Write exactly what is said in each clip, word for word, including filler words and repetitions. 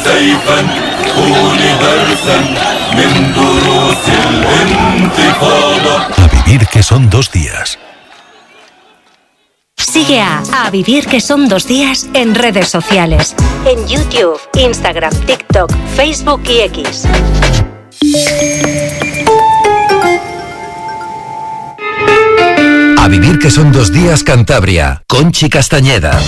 سيفا قولي درسا من دروس الانتفاضة. A vivir que son dos días. Sigue a A Vivir que son dos días en redes sociales. En YouTube, Instagram, TikTok, Facebook y X. A Vivir que son dos días Cantabria. Conchi Castañeda.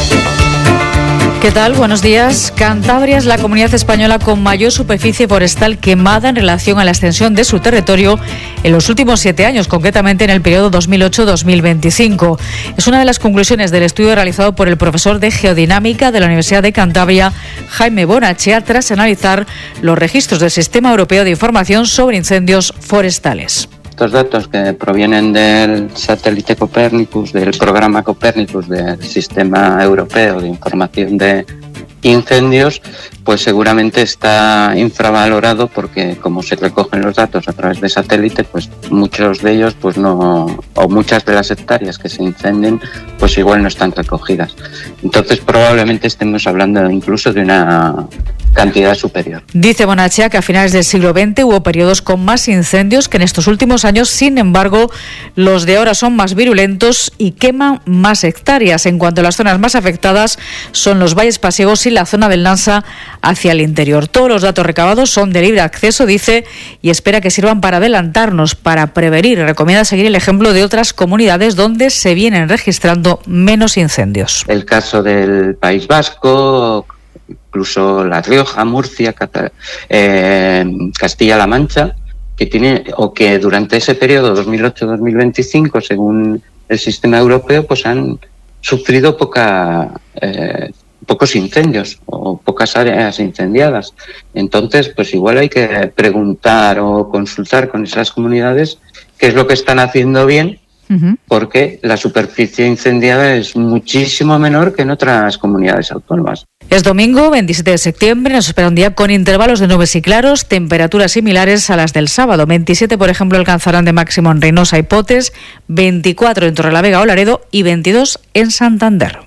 ¿Qué tal? Buenos días. Cantabria es la comunidad española con mayor superficie forestal quemada en relación a la extensión de su territorio en los últimos siete años, concretamente en el periodo dos mil ocho a dos mil veinticinco. Es una de las conclusiones del estudio realizado por el profesor de Geodinámica de la Universidad de Cantabria, Jaime Bonachea, tras analizar los registros del Sistema Europeo de Información sobre Incendios Forestales. Estos datos que provienen del satélite Copernicus, del programa Copernicus del Sistema Europeo de Información de Incendios, pues seguramente está infravalorado porque como se recogen los datos a través de satélite, pues muchos de ellos pues no, o muchas de las hectáreas que se incendien pues igual no están recogidas. Entonces probablemente estemos hablando incluso de una cantidad superior. Dice Bonachea que a finales del siglo veinte hubo periodos con más incendios que en estos últimos años. Sin embargo, los de ahora son más virulentos y queman más hectáreas. En cuanto a las zonas más afectadas son los valles pasiegos y la zona del Nansa hacia el interior. Todos los datos recabados son de libre acceso, dice, y espera que sirvan para adelantarnos, para prevenir. Recomienda seguir el ejemplo de otras comunidades donde se vienen registrando menos incendios. El caso del País Vasco, incluso La Rioja, Murcia, Cata, eh, Castilla-La Mancha, que tiene o que durante ese periodo dos mil ocho a dos mil veinticinco, según el sistema europeo, pues han sufrido poca, eh, pocos incendios o pocas áreas incendiadas. Entonces, pues igual hay que preguntar o consultar con esas comunidades qué es lo que están haciendo bien, porque la superficie incendiada es muchísimo menor que en otras comunidades autónomas. Es domingo, veintisiete de septiembre, nos espera un día con intervalos de nubes y claros, temperaturas similares a las del sábado. veintisiete, por ejemplo, alcanzarán de máximo en Reynosa y Potes, veinticuatro en Torrelavega o Laredo y veintidós en Santander.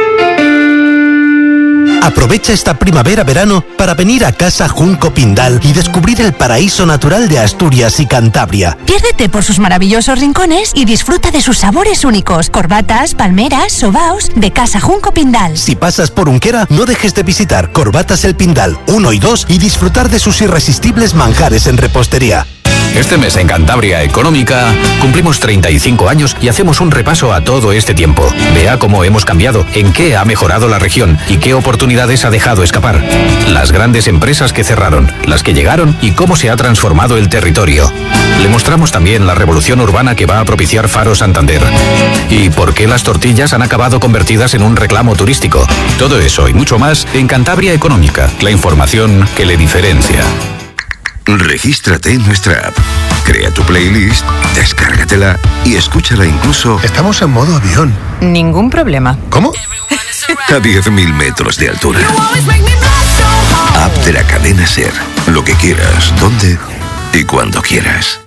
Aprovecha esta primavera-verano para venir a Casa Junco Pindal y descubrir el paraíso natural de Asturias y Cantabria. Piérdete por sus maravillosos rincones y disfruta de sus sabores únicos. Corbatas, palmeras, sobaos de Casa Junco Pindal. Si pasas por Unquera, no dejes de visitar Corbatas El Pindal uno y dos y disfrutar de sus irresistibles manjares en repostería. Este mes en Cantabria Económica cumplimos treinta y cinco años y hacemos un repaso a todo este tiempo. Vea cómo hemos cambiado, en qué ha mejorado la región y qué oportunidades ha dejado escapar. Las grandes empresas que cerraron, las que llegaron y cómo se ha transformado el territorio. Le mostramos también la revolución urbana que va a propiciar Faro Santander. Y por qué las tortillas han acabado convertidas en un reclamo turístico. Todo eso y mucho más en Cantabria Económica, la información que le diferencia. Regístrate en nuestra app, crea tu playlist, descárgatela y escúchala incluso... Estamos en modo avión. Ningún problema. ¿Cómo? A diez mil metros de altura. App de la cadena SER. Lo que quieras, donde y cuando quieras.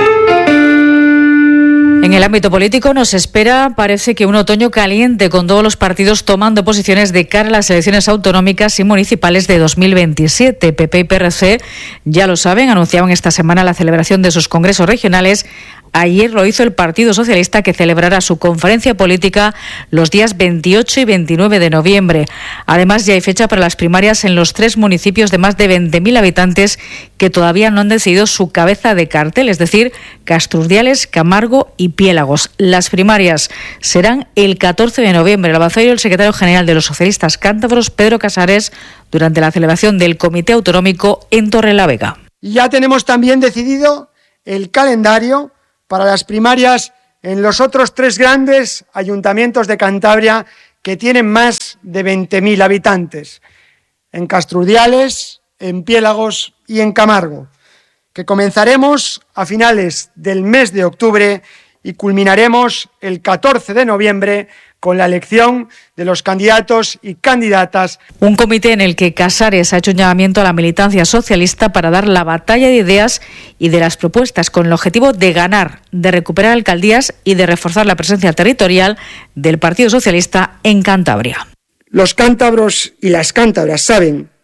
En el ámbito político nos espera, parece que un otoño caliente con todos los partidos tomando posiciones de cara a las elecciones autonómicas y municipales de dos mil veintisiete. P P y P R C, ya lo saben, anunciaban esta semana la celebración de sus congresos regionales. Ayer lo hizo el Partido Socialista, que celebrará su conferencia política los días veintiocho y veintinueve de noviembre. Además, ya hay fecha para las primarias en los tres municipios de más de veinte mil habitantes que todavía no han decidido su cabeza de cartel, es decir, Castrurdiales, Camargo y Piélagos. Las primarias serán el catorce de noviembre. Lo avanzó el secretario general de los socialistas cántabros, Pedro Casares, durante la celebración del Comité Autonómico en Torrelavega. Ya tenemos también decidido el calendario para las primarias en los otros tres grandes ayuntamientos de Cantabria que tienen más de veinte mil habitantes, en Castrurdiales, en Piélagos y en Camargo, que comenzaremos a finales del mes de octubre y culminaremos el catorce de noviembre con la elección de los candidatos y candidatas. Un comité en el que Casares ha hecho un llamamiento a la militancia socialista para dar la batalla de ideas y de las propuestas con el objetivo de ganar, de recuperar alcaldías y de reforzar la presencia territorial del Partido Socialista en Cantabria. Los cántabros y las cántabras saben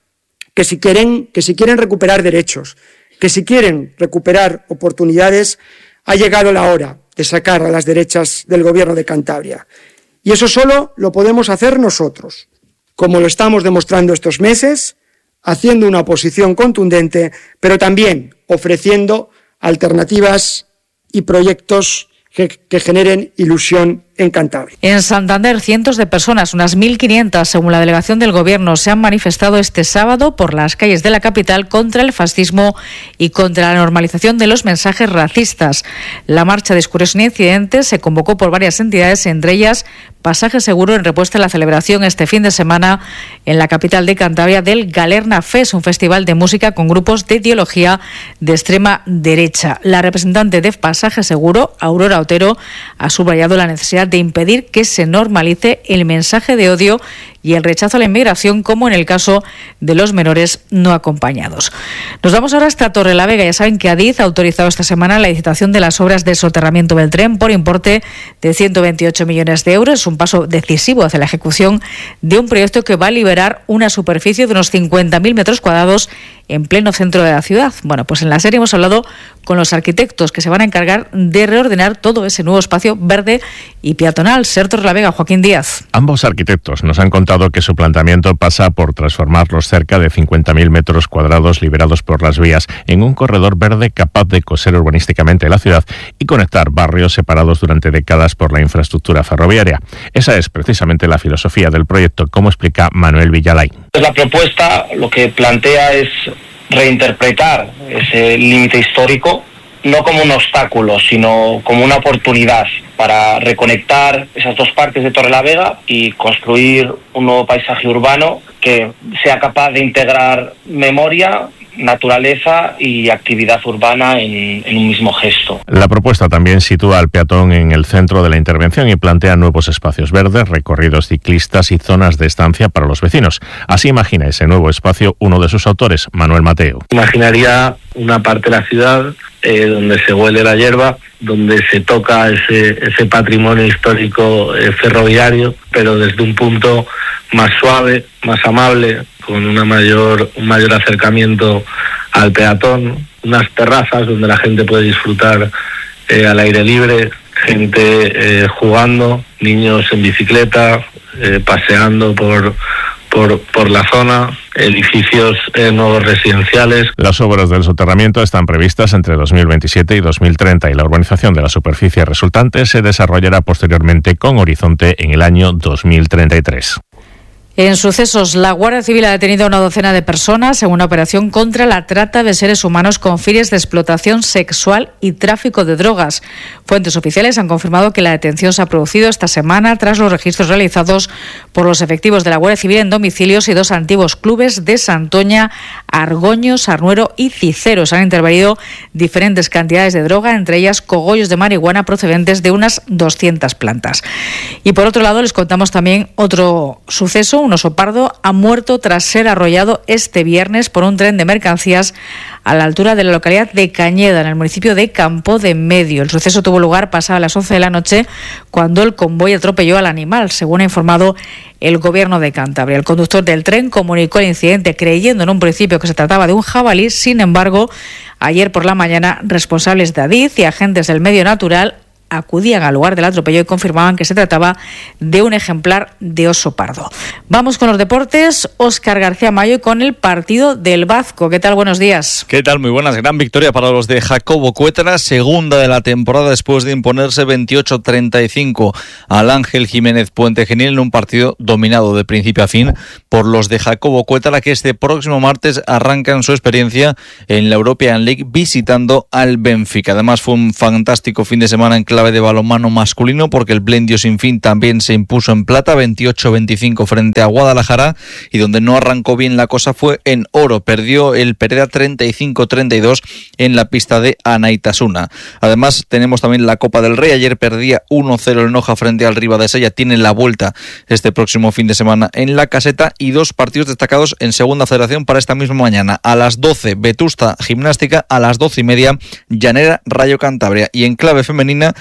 que si quieren, que si quieren recuperar derechos, que si quieren recuperar oportunidades, ha llegado la hora de sacar a las derechas del Gobierno de Cantabria. Y eso solo lo podemos hacer nosotros, como lo estamos demostrando estos meses, haciendo una oposición contundente, pero también ofreciendo alternativas y proyectos que, que generen ilusión en Cantabria. En Santander, cientos de personas, unas mil quinientas, según la delegación del Gobierno, se han manifestado este sábado por las calles de la capital contra el fascismo y contra la normalización de los mensajes racistas. La marcha de Excursión e Incidentes se convocó por varias entidades, entre ellas Pasaje Seguro, en respuesta a la celebración este fin de semana en la capital de Cantabria del Galerna Fest, un festival de música con grupos de ideología de extrema derecha. La representante de Pasaje Seguro, Aurora Otero, ha subrayado la necesidad de impedir que se normalice el mensaje de odio y el rechazo a la inmigración, como en el caso de los menores no acompañados. Nos vamos ahora hasta Torrelavega. Ya saben que Adif ha autorizado esta semana la licitación de las obras de soterramiento del tren por importe de ciento veintiocho millones de euros. Es un paso decisivo hacia la ejecución de un proyecto que va a liberar una superficie de unos cincuenta mil metros cuadrados en pleno centro de la ciudad. Bueno, pues en la serie hemos hablado con los arquitectos que se van a encargar de reordenar todo ese nuevo espacio verde y peatonal. Ser Torrelavega, Joaquín Díaz. Ambos arquitectos nos han contado que su planteamiento pasa por transformar los cerca de cincuenta mil metros cuadrados liberados por las vías en un corredor verde capaz de coser urbanísticamente la ciudad y conectar barrios separados durante décadas por la infraestructura ferroviaria. Esa es precisamente la filosofía del proyecto, como explica Manuel Villalay. La propuesta lo que plantea es reinterpretar ese límite histórico no como un obstáculo, sino como una oportunidad para reconectar esas dos partes de Torrelavega y construir un nuevo paisaje urbano que sea capaz de integrar memoria, naturaleza y actividad urbana en, en un mismo gesto. La propuesta también sitúa al peatón en el centro de la intervención y plantea nuevos espacios verdes, recorridos ciclistas y zonas de estancia para los vecinos. Así imagina ese nuevo espacio uno de sus autores, Manuel Mateo. Imaginaría una parte de la ciudad eh, donde se huele la hierba, donde se toca ese, ese patrimonio histórico eh, ferroviario, pero desde un punto más suave, más amable, con una mayor, un mayor acercamiento al peatón, unas terrazas donde la gente puede disfrutar eh, al aire libre, gente eh, jugando, niños en bicicleta, eh, paseando por, por, por la zona, edificios eh, nuevos residenciales. Las obras del soterramiento están previstas entre dos mil veintisiete y dos mil treinta y la urbanización de la superficie resultante se desarrollará posteriormente con horizonte en el año dos mil treinta y tres. En sucesos, la Guardia Civil ha detenido a una docena de personas en una operación contra la trata de seres humanos con fines de explotación sexual y tráfico de drogas. Fuentes oficiales han confirmado que la detención se ha producido esta semana tras los registros realizados por los efectivos de la Guardia Civil en domicilios y dos antiguos clubes de Santoña, Argoño, Sarnuero y Ciceros. Han intervenido diferentes cantidades de droga, entre ellas cogollos de marihuana procedentes de unas doscientas plantas. Y por otro lado, les contamos también otro suceso. Un oso pardo ha muerto tras ser arrollado este viernes por un tren de mercancías a la altura de la localidad de Cañeda, en el municipio de Campo de Medio. El suceso tuvo lugar pasada las once de la noche, cuando el convoy atropelló al animal, según ha informado el Gobierno de Cantabria. El conductor del tren comunicó el incidente creyendo en un principio que se trataba de un jabalí. Sin embargo, ayer por la mañana, responsables de Adif y agentes del medio natural acudían al lugar del atropello y confirmaban que se trataba de un ejemplar de oso pardo. Vamos con los deportes. Óscar García Mayo con el partido del Bazco. ¿Qué tal? Buenos días. ¿Qué tal? Muy buenas. Gran victoria para los de Jacobo Cuétara, segunda de la temporada después de imponerse veintiocho treinta y cinco al Ángel Jiménez Puente Genil en un partido dominado de principio a fin por los de Jacobo Cuétara, que este próximo martes arrancan su experiencia en la European League visitando al Benfica. Además fue un fantástico fin de semana en clave de balonmano masculino, porque el Blendio Sinfín también se impuso en plata veintiocho veinticinco frente a Guadalajara, y donde no arrancó bien la cosa fue en oro. Perdió el Pereda treinta y cinco treinta y dos en la pista de Anaitasuna. Además tenemos también la Copa del Rey. Ayer perdía uno cero el Noja frente al Ribadesella. Tiene la vuelta este próximo fin de semana en la Caseta, y dos partidos destacados en Segunda Federación para esta misma mañana. A las doce Vetusta Gimnástica, a las doce y media Llanera Rayo Cantabria, y en clave femenina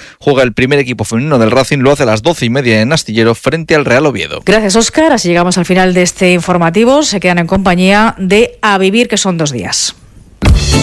juega el primer equipo femenino del Racing, lo hace a las doce y media en Astillero frente al Real Oviedo. Gracias, Óscar. Así llegamos al final de este informativo. Se quedan en compañía de A Vivir, que son dos días.